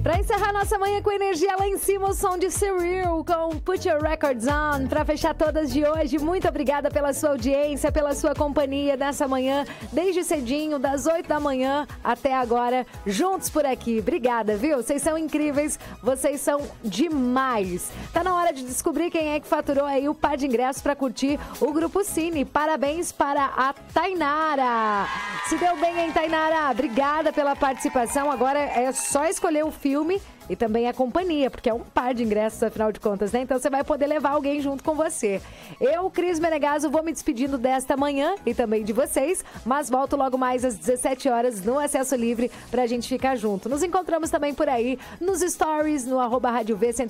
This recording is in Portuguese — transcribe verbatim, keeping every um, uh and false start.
Pra encerrar nossa manhã com energia lá em cima, o som de Cyril com Put Your Records On. Pra fechar todas de hoje, muito obrigada pela sua audiência, pela sua companhia nessa manhã, desde cedinho, das oito da manhã até agora, juntos por aqui. Obrigada, viu? Vocês são incríveis, vocês são demais. Tá na hora de descobrir quem é que faturou aí o par de ingressos pra curtir o Grupo Cine. Parabéns para a Tainara. Se deu bem, hein, Tainara? Obrigada pela participação. Agora é só escolher o filme e também a companhia, porque é um par de ingressos, afinal de contas, né? Então você vai poder levar alguém junto com você. Eu, Cris Menegaso, vou me despedindo desta manhã e também de vocês, mas volto logo mais às dezessete horas no Acesso Livre pra gente ficar junto. Nos encontramos também por aí nos stories, no arroba Rádio V